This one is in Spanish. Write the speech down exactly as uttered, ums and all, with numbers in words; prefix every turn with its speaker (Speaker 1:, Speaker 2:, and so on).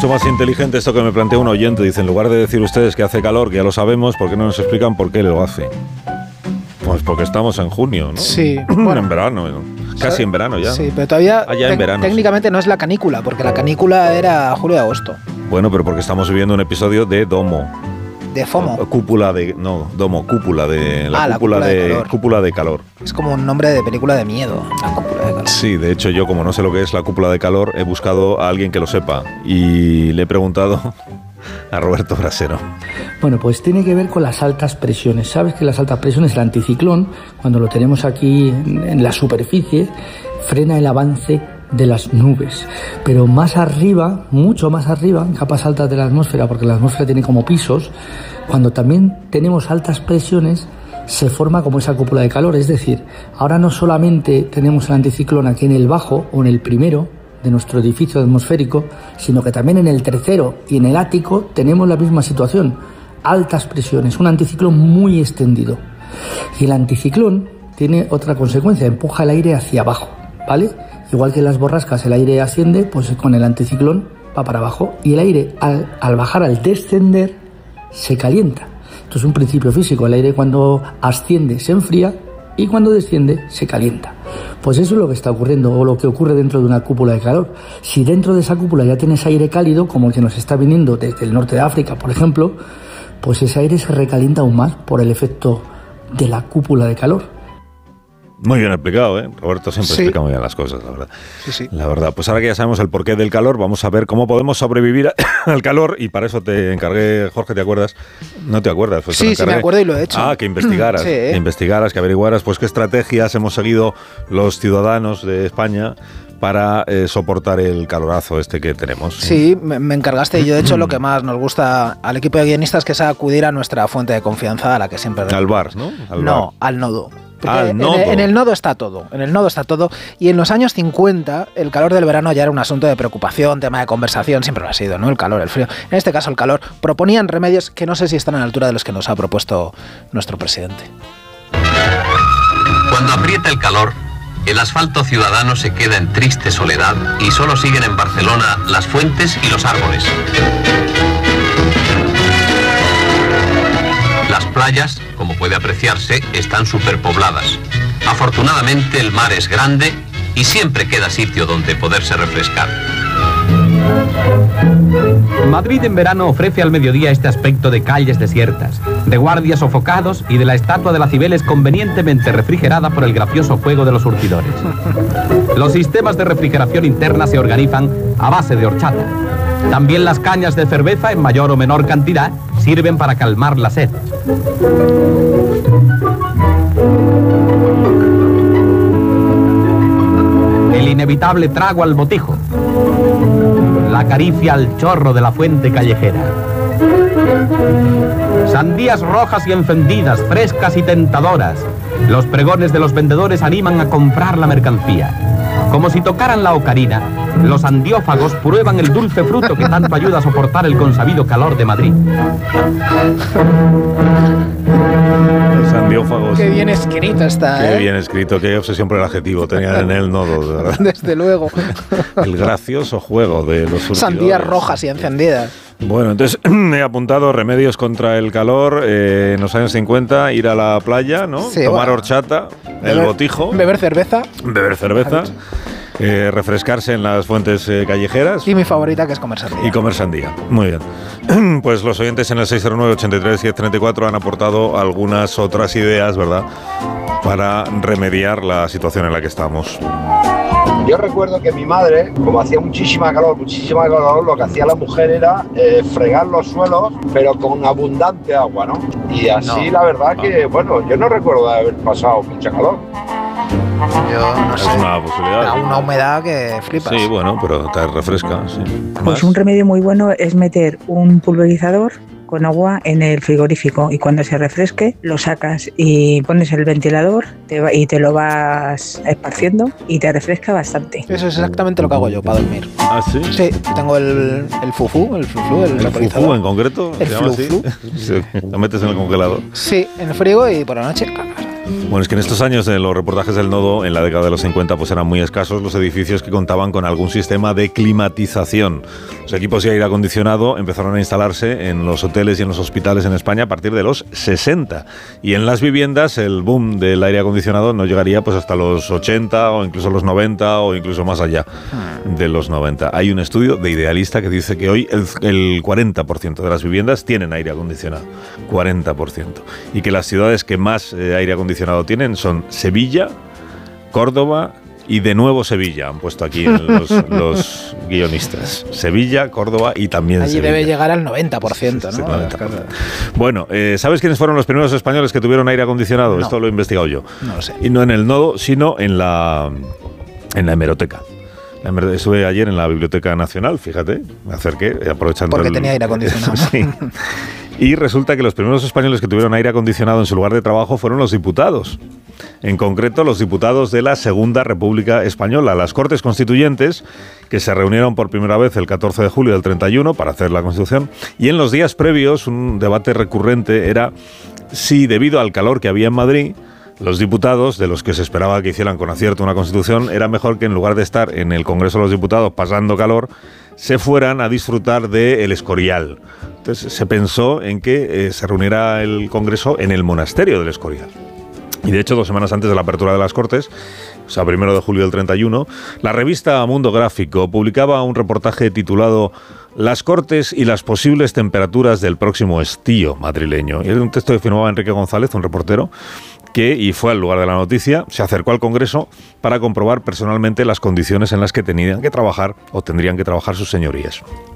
Speaker 1: mucho más inteligente esto que me plantea un oyente. Dice, en lugar de decir ustedes que hace calor, que ya lo sabemos, ¿por qué no nos explican por qué lo hace? Pues porque estamos en junio, ¿no?
Speaker 2: Sí. Bueno,
Speaker 1: en verano, ¿no? Casi en verano ya.
Speaker 2: Sí, pero todavía
Speaker 1: ah, ya en verano,
Speaker 2: técnicamente
Speaker 1: sí.
Speaker 2: No es la canícula, porque la canícula era julio y agosto.
Speaker 1: Bueno, pero porque estamos viviendo un episodio de Domo.
Speaker 2: De FOMO.
Speaker 1: Cúpula de... No, Domo, cúpula de... La,
Speaker 2: ah, la
Speaker 1: cúpula,
Speaker 2: cúpula
Speaker 1: de,
Speaker 2: de calor.
Speaker 1: Cúpula de calor.
Speaker 2: Es como un nombre de película de miedo, la cúpula de calor.
Speaker 1: Sí, de hecho yo, como no sé lo que es la cúpula de calor, he buscado a alguien que lo sepa y le he preguntado a Roberto Brasero.
Speaker 3: Bueno, pues tiene que ver con las altas presiones. Sabes que las altas presiones, el anticiclón, cuando lo tenemos aquí en, en la superficie, frena el avance de las nubes, pero más arriba, mucho más arriba, en capas altas de la atmósfera, porque la atmósfera tiene como pisos, cuando también tenemos altas presiones, se forma como esa cúpula de calor. Es decir, ahora no solamente tenemos el anticiclón aquí en el bajo o en el primero de nuestro edificio atmosférico, sino que también en el tercero y en el ático tenemos la misma situación, altas presiones, un anticiclón muy extendido. Y el anticiclón tiene otra consecuencia, empuja el aire hacia abajo, ¿vale? Igual que en las borrascas el aire asciende, pues con el anticiclón va para abajo y el aire al, al bajar, al descender, se calienta. Esto es un principio físico, el aire cuando asciende se enfría y cuando desciende se calienta. Pues eso es lo que está ocurriendo o lo que ocurre dentro de una cúpula de calor. Si dentro de esa cúpula ya tienes aire cálido, como el que nos está viniendo desde el norte de África, por ejemplo, pues ese aire se recalienta aún más por el efecto de la cúpula de calor.
Speaker 1: Muy bien explicado, ¿eh? Roberto siempre
Speaker 2: sí.
Speaker 1: explica muy bien las cosas, la verdad.
Speaker 2: Sí, sí.
Speaker 1: La verdad. Pues ahora que ya sabemos el porqué del calor, vamos a ver cómo podemos sobrevivir al calor y para eso te encargué, Jorge, ¿te acuerdas? No te acuerdas. Pues
Speaker 2: sí,
Speaker 1: te
Speaker 2: sí me acuerdo y lo he hecho.
Speaker 1: Ah, que investigaras,
Speaker 2: sí.
Speaker 1: que investigaras, que averiguaras, pues qué estrategias hemos seguido los ciudadanos de España para eh, soportar el calorazo este que tenemos.
Speaker 2: Sí, me, me encargaste y yo de hecho lo que más nos gusta al equipo de guionistas que es acudir a nuestra fuente de confianza, a la que siempre...
Speaker 1: Al bar, ¿no? Al
Speaker 2: no,
Speaker 1: bar.
Speaker 2: al nodo.
Speaker 1: Ah,
Speaker 2: en,
Speaker 1: nodo.
Speaker 2: en el nodo está todo, en el nodo está todo. Y en los años cincuenta el calor del verano ya era un asunto de preocupación, tema de conversación, siempre lo ha sido, ¿no? El calor, el frío. En este caso el calor. Proponían remedios que no sé si están a la altura de los que nos ha propuesto nuestro presidente.
Speaker 4: Cuando aprieta el calor, el asfalto ciudadano se queda en triste soledad y solo siguen en Barcelona las fuentes y los árboles. Las playas, como puede apreciarse, están superpobladas. Afortunadamente el mar es grande y siempre queda sitio donde poderse refrescar.
Speaker 5: Madrid en verano ofrece al mediodía este aspecto de calles desiertas, de guardias sofocados y de la estatua de la Cibeles convenientemente refrigerada por el gracioso fuego de los surtidores. Los sistemas de refrigeración interna se organizan a base de horchata. También las cañas de cerveza, en mayor o menor cantidad, sirven para calmar la sed. El inevitable trago al botijo. La caricia al chorro de la fuente callejera. Sandías rojas y encendidas, frescas y tentadoras. Los pregones de los vendedores animan a comprar la mercancía. Como si tocaran la ocarina, los andiófagos prueban el dulce fruto que tanto ayuda a soportar el consabido calor de Madrid.
Speaker 1: Los andiófagos.
Speaker 2: Qué bien escrito está,
Speaker 1: Qué
Speaker 2: ¿eh?
Speaker 1: bien escrito, qué obsesión por el adjetivo tenían en el nodo, de verdad.
Speaker 2: Desde luego.
Speaker 1: El gracioso juego de los surtidores.
Speaker 2: Sandías rojas y encendidas.
Speaker 1: Bueno, entonces he apuntado remedios contra el calor eh, en los años cincuenta, ir a la playa, ¿no?
Speaker 2: Sí,
Speaker 1: Tomar
Speaker 2: bueno.
Speaker 1: horchata,
Speaker 2: Beber,
Speaker 1: el botijo,
Speaker 2: Beber cerveza.
Speaker 1: beber cerveza, eh, refrescarse en las fuentes eh, callejeras
Speaker 2: Y mi favorita, que es comer sandía.
Speaker 1: y comer sandía. Muy bien. Pues los oyentes en el seis cero nueve, ochenta y tres, diez treinta y cuatro han aportado algunas otras ideas, ¿verdad?, para remediar la situación en la que estamos.
Speaker 6: Yo recuerdo que mi madre, como hacía muchísima calor, muchísima calor, lo que hacía la mujer era eh, fregar los suelos, pero con abundante agua, ¿no? Y así
Speaker 2: No.
Speaker 6: la verdad que, bueno, yo no recuerdo de haber pasado mucha calor.
Speaker 2: Yo no
Speaker 1: Es
Speaker 2: sé.
Speaker 1: una posibilidad.
Speaker 2: Da una humedad que flipas.
Speaker 1: Sí, bueno, pero te refresca, sí.
Speaker 7: Pues
Speaker 1: ¿Más?
Speaker 7: un remedio muy bueno es meter un pulverizador con agua en el frigorífico y cuando se refresque lo sacas y pones el ventilador te va, y te lo vas esparciendo y te refresca bastante.
Speaker 2: Eso es exactamente lo que hago yo para dormir.
Speaker 1: ¿Ah, sí?
Speaker 2: Sí, tengo el, el fufu, el fluflu, el,
Speaker 1: ¿El
Speaker 2: vaporizador.
Speaker 1: fufu en concreto?
Speaker 2: El
Speaker 1: ¿Se llama así?
Speaker 2: fluflu.
Speaker 1: Sí, lo metes en el congelador.
Speaker 2: Sí, en el frigo y por la noche...
Speaker 1: Bueno, es que en estos años de los reportajes del Nodo, en la década de los cincuenta, pues eran muy escasos los edificios que contaban con algún sistema de climatización. Los equipos de aire acondicionado empezaron a instalarse en los hoteles y en los hospitales en España a partir de los sesenta. Y en las viviendas el boom del aire acondicionado no llegaría pues hasta los ochenta o incluso los noventa o incluso más allá de los noventa. Hay un estudio de Idealista que dice que hoy el, el cuarenta por ciento de las viviendas tienen aire acondicionado. cuarenta por ciento. Y que las ciudades que más eh, aire acondicionado tienen son Sevilla, Córdoba y de nuevo Sevilla. Han puesto aquí los, los guionistas. Sevilla, Córdoba y también
Speaker 2: Allí
Speaker 1: Sevilla.
Speaker 2: debe llegar al noventa por ciento, ¿no?
Speaker 1: Sí, noventa por ciento. Bueno, eh, ¿sabes quiénes fueron los primeros españoles que tuvieron aire acondicionado?
Speaker 2: No.
Speaker 1: Esto lo he investigado yo.
Speaker 2: No lo sé.
Speaker 1: Y no en el Nodo, sino en la, en la hemeroteca. La hemer- Estuve ayer en la Biblioteca Nacional, fíjate, me acerqué, aprovechando
Speaker 2: Porque
Speaker 1: el-
Speaker 2: tenía aire acondicionado.
Speaker 1: Sí. Y resulta que los primeros españoles que tuvieron aire acondicionado en su lugar de trabajo fueron los diputados. En concreto, los diputados de la Segunda República Española, las Cortes Constituyentes, que se reunieron por primera vez el catorce de julio del treinta y uno para hacer la Constitución. Y en los días previos, un debate recurrente era si, debido al calor que había en Madrid, los diputados, de los que se esperaba que hicieran con acierto una Constitución, era mejor que en lugar de estar en el Congreso de los Diputados pasando calor, se fueran a disfrutar del Escorial. Entonces se pensó en que eh, se reuniera el Congreso en el monasterio del Escorial. Y de hecho, dos semanas antes de la apertura de las Cortes, o sea, primero de julio del treinta y uno, la revista Mundo Gráfico publicaba un reportaje titulado Las Cortes y las posibles temperaturas del próximo estío madrileño. Y era un texto que firmaba Enrique González, un reportero, que, y fue al lugar de la noticia, se acercó al Congreso para comprobar personalmente las condiciones en las que tenían que trabajar o tendrían que trabajar sus señorías.